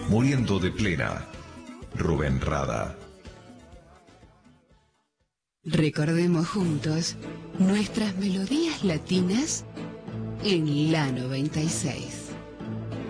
Muriendo de plena, Rubén Rada. Recordemos juntos nuestras melodías latinas en la 96.